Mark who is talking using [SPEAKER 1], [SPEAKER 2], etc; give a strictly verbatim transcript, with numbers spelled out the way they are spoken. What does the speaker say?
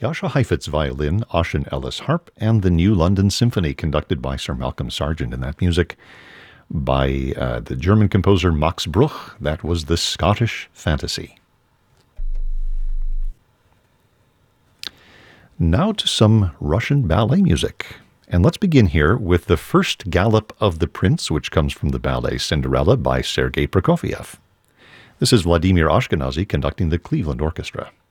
[SPEAKER 1] Jascha Heifetz violin, Ossian Ellis harp, and the New London Symphony conducted by Sir Malcolm Sargent. And that music by uh, the German composer Max Bruch. That was the Scottish Fantasy. Now to some Russian ballet music. And let's begin here with the first Gallop of the Prince, which comes from the ballet Cinderella by Sergei Prokofiev. This is Vladimir Ashkenazy conducting the Cleveland Orchestra.